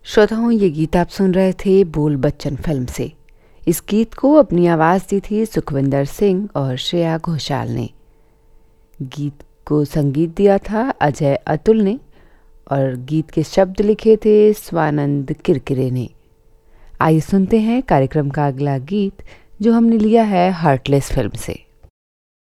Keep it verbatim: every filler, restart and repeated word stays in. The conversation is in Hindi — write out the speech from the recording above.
श्रोताओं, ये गीत आप सुन रहे थे बोल बच्चन फिल्म से। इस गीत को अपनी आवाज़ दी थी सुखविंदर सिंह और श्रेया घोषाल ने। गीत को संगीत दिया था अजय अतुल ने और गीत के शब्द लिखे थे स्वानंद किरकिरे ने। आइए सुनते हैं कार्यक्रम का अगला गीत, जो हमने लिया है हार्टलेस फिल्म से।